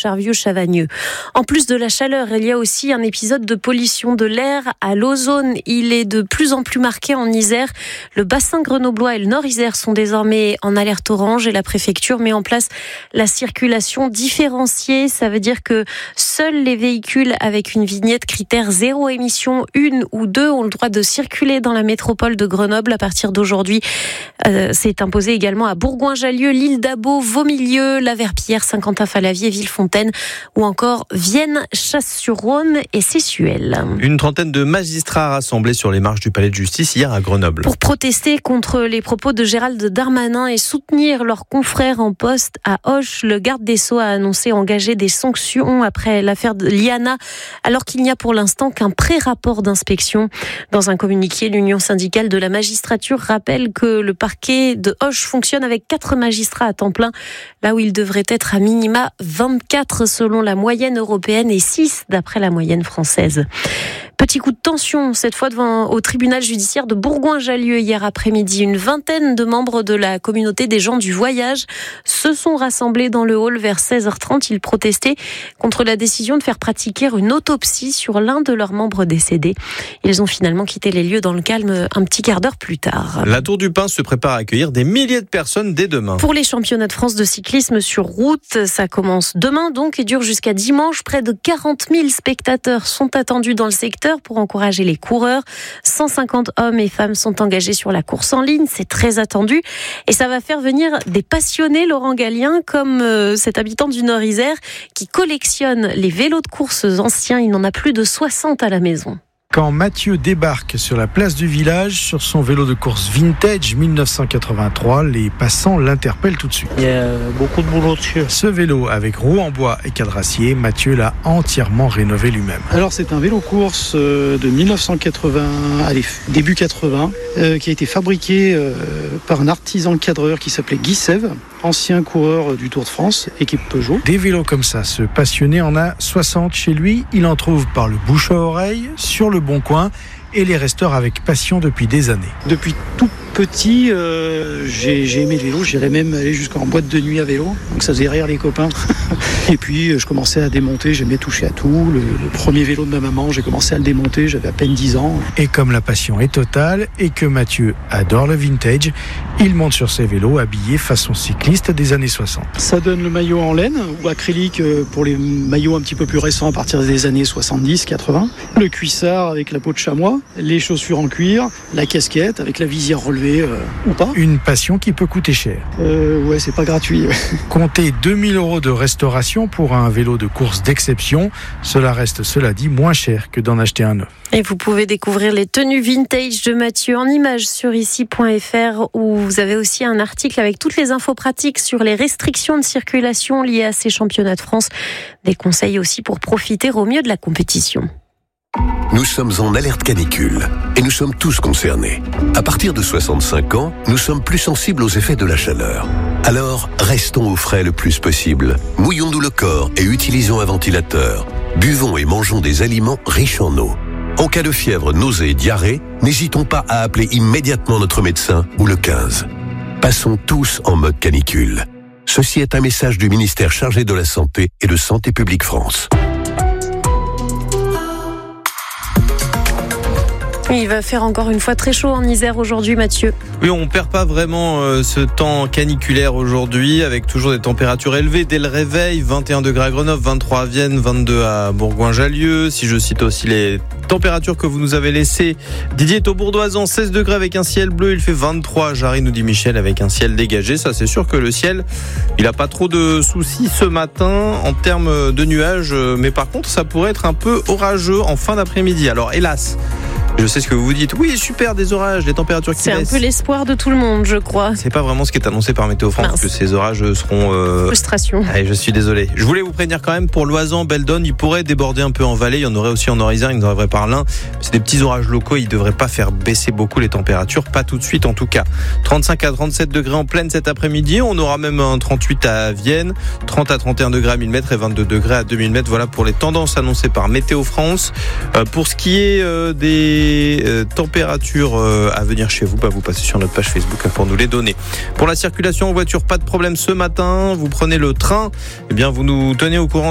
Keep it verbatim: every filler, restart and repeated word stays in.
Charvieux-Chavagneux. En plus de la chaleur, il y a aussi un épisode de pollution de l'air à l'ozone. Il est de plus en plus marqué en Isère. Le bassin grenoblois et le Nord-Isère sont désormais en alerte orange et la préfecture met en place la circulation différenciée. Ça veut dire que seuls les véhicules avec une vignette critère zéro émission, une ou deux, ont le droit de circuler dans la métropole de Grenoble à partir d'aujourd'hui. Euh, c'est imposé également à Bourgoin-Jallieu, l'île d'Abo, Vaumilieu, La Verpillière, Saint-Quentin-Falavier, Villefontaine ou encore Vienne, Chasse-sur-Rhône et Sessuel. Une trentaine de magistrats rassemblés sur les marches du palais de justice hier à Grenoble. Pour protester contre les propos de Gérald Darmanin et soutenir leurs confrères en poste à Auch, le garde des Sceaux a annoncé engager des sanctions après l'affaire de Liana, alors qu'il n'y a pour l'instant qu'un pré-rapport d'inspection. Dans un communiqué, l'Union syndicale de la magistrature rappelle que le parquet de Auch fonctionne avec quatre magistrats à temps plein, là où il devrait être à minima vingt-quatre selon la moyenne européenne et six d'après la moyenne française. Petit coup de tension, cette fois devant au tribunal judiciaire de Bourgoin-Jallieu hier après-midi. Une vingtaine de membres de la communauté des gens du voyage se sont rassemblés dans le hall vers seize heures trente. Ils protestaient contre la décision de faire pratiquer une autopsie sur l'un de leurs membres décédés. Ils ont finalement quitté les lieux dans le calme un petit quart d'heure plus tard. La Tour du Pin se prépare à accueillir des milliers de personnes dès demain. Pour les championnats de France de cyclisme sur route, ça commence demain donc et dure jusqu'à dimanche. Près de quarante mille spectateurs sont attendus dans le secteur pour encourager les coureurs. cent cinquante hommes et femmes sont engagés sur la course en ligne. C'est très attendu. Et ça va faire venir des passionnés, Laurent Gallien, comme euh, cet habitant du Nord-Isère qui collectionne les vélos de course anciens. Il en a plus de soixante à la maison. Quand Mathieu débarque sur la place du village sur son vélo de course vintage dix-neuf cent quatre-vingt-trois, les passants l'interpellent tout de suite. Il y a beaucoup de boulot dessus. Ce vélo avec roue en bois et cadre acier, Mathieu l'a entièrement rénové lui-même. Alors c'est un vélo course de dix-neuf cent quatre-vingts, allez, début quatre-vingts, euh, qui a été fabriqué euh, par un artisan cadreur qui s'appelait Guy Sève, ancien coureur du Tour de France, équipe Peugeot. Des vélos comme ça, ce passionné en a soixante chez lui. Il en trouve par le bouche à oreille, sur le Bon Coin, et les restaure avec passion depuis des années. Depuis tout petit, euh, j'ai, j'ai aimé le vélo. J'irais même aller jusqu'en boîte de nuit à vélo. Donc ça faisait rire les copains. Et puis je commençais à démonter, j'aimais toucher à tout. Le, le premier vélo de ma maman, j'ai commencé à le démonter, j'avais à peine dix ans. Et comme la passion est totale et que Mathieu adore le vintage, il monte sur ses vélos habillés façon cycliste des années soixante. Ça donne le maillot en laine ou acrylique pour les maillots un petit peu plus récents à partir des années soixante-dix quatre-vingts. Le cuissard avec la peau de chamois, les chaussures en cuir, la casquette avec la visière relevée euh, ou pas. Une passion qui peut coûter cher. Euh, ouais, c'est pas gratuit. Ouais. Comptez deux mille euros de restauration pour un vélo de course d'exception. Cela reste, cela dit, moins cher que d'en acheter un neuf. Et vous pouvez découvrir les tenues vintage de Mathieu en images sur ici point f r où vous avez aussi un article avec toutes les infos pratiques sur les restrictions de circulation liées à ces championnats de France. Des conseils aussi pour profiter au mieux de la compétition. Nous sommes en alerte canicule et nous sommes tous concernés. À partir de soixante-cinq ans, nous sommes plus sensibles aux effets de la chaleur. Alors, restons au frais le plus possible. Mouillons-nous le corps et utilisons un ventilateur. Buvons et mangeons des aliments riches en eau. En cas de fièvre, nausée et diarrhée, n'hésitons pas à appeler immédiatement notre médecin ou le quinze. Passons tous en mode canicule. Ceci est un message du ministère chargé de la Santé et de Santé publique France. Il va faire encore une fois très chaud en Isère aujourd'hui, Mathieu. Oui, on perd pas vraiment euh, ce temps caniculaire aujourd'hui, avec toujours des températures élevées dès le réveil. vingt et un degrés à Grenoble, vingt-trois à Vienne, vingt-deux à Bourgoin-Jallieu. Si je cite aussi les températures que vous nous avez laissées, Didier est au Bourdoisan, seize degrés avec un ciel bleu. Il fait vingt-trois à Jarry, nous dit Michel, avec un ciel dégagé. Ça, c'est sûr que le ciel, il a pas trop de soucis ce matin en termes de nuages. Mais par contre, ça pourrait être un peu orageux en fin d'après-midi. Alors, hélas, je sais ce que vous vous dites. Oui, super, des orages, des températures qui C'est baissent. un peu l'espoir de tout le monde, je crois. C'est pas vraiment ce qui est annoncé par Météo France, Mince. que ces orages seront... Euh... Frustration. Allez, je suis désolé. Je voulais vous prévenir quand même, pour Loisan, Beldon, il pourrait déborder un peu en vallée. Il y en aurait aussi en Nord-Isère, il y en aurait par l'Ain. C'est des petits orages locaux, ils devraient pas faire baisser beaucoup les températures. Pas tout de suite, en tout cas. trente-cinq à trente-sept degrés en pleine cet après-midi. On aura même un trente-huit à Vienne, trente à trente et un degrés à mille mètres et vingt-deux degrés à deux mille mètres. Voilà pour les tendances annoncées par Météo France. Euh, pour ce qui est euh, des euh, températures euh, à venir chez vous, bah, vous passez sur notre page Facebook pour nous les donner. Pour la circulation en voiture, pas de problème ce matin. Vous prenez le train, eh bien vous nous tenez au courant.